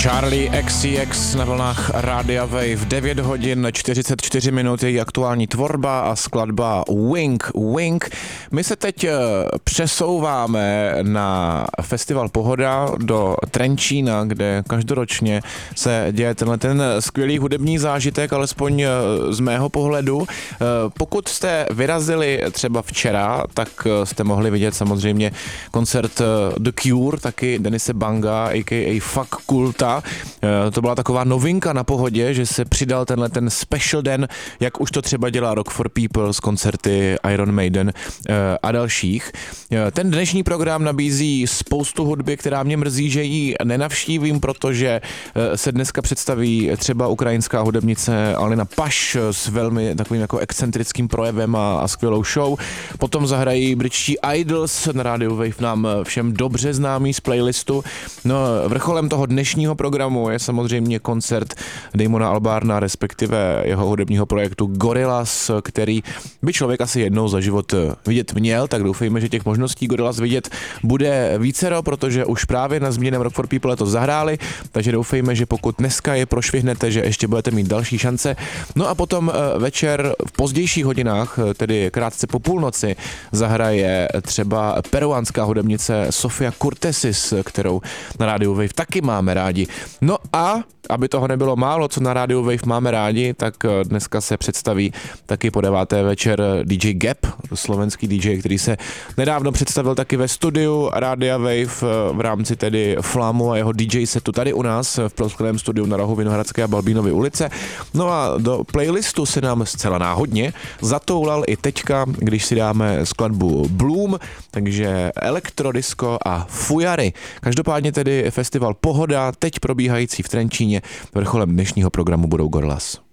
Charlie XCX na vlnách Rádia Wave, 9 hodin 44 minut, její aktuální tvorba a skladba Wink Wink. My se teď přesouváme na festival Pohoda do Trenčína, kde každoročně se děje ten skvělý hudební zážitek, alespoň z mého pohledu. Pokud jste vyrazili třeba včera, tak jste mohli vidět samozřejmě koncert The Cure, taky Denise Banga, a.k.a. Fuck Kulta. To byla taková novinka na Pohodě, že se přidal ten special den, jak už to třeba dělá Rock for People z koncerty Iron Maiden a dalších. Ten dnešní program nabízí spoustu hudby, která mě mrzí, že ji nenavštívím, protože se dneska představí třeba ukrajinská hudebnice Alina Paš s velmi takovým jako excentrickým projevem a skvělou show. Potom zahrají britští Idols, na rádiu Wave nám všem dobře známý z playlistu. No, vrcholem toho dnešního programu je samozřejmě koncert Damona Albarna, respektive jeho hudebního projektu Gorillaz, který by člověk asi jednou za život vidět měl, tak doufejme, že těch možností Gorillaz vidět bude vícero, protože už právě na zmíněném Rock for People to zahráli, takže doufejme, že pokud dneska je prošvihnete, že ještě budete mít další šance. No a potom večer v pozdějších hodinách, tedy krátce po půlnoci, zahraje třeba peruánská hudebnice Sofia Kurtesis, kterou na rádiu Wave taky máme rádi. No a aby toho nebylo málo, co na rádiu Wave máme rádi, tak dneska se představí taky po 9. večer DJ Gap, slovenský DJ, který se nedávno představil taky ve studiu Rádia Wave v rámci tedy Flamu a jeho DJ setu tady u nás v ploskleném studiu na rohu Vinohradské a Balbínovy ulice. No a do playlistu se nám zcela náhodně zatoulal i teďka, když si dáme skladbu Bloom, takže elektrodisco a fujary. Každopádně tedy festival Pohoda, teď probíhající v Trenčíně. Vrcholem dnešního programu budou Gorillaz.